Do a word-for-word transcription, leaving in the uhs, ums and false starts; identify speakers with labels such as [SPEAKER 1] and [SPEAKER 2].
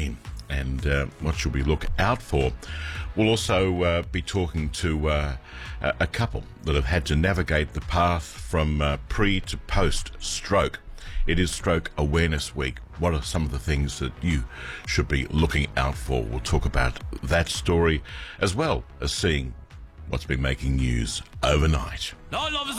[SPEAKER 1] mean and uh, what should we look out for. We'll also uh, be talking to uh, a couple that have had to navigate the path from uh, pre to post stroke. It is Stroke Awareness Week. What are some of the things that you should be looking out for? We'll talk about that story as well as seeing what's been making news overnight.
[SPEAKER 2] All of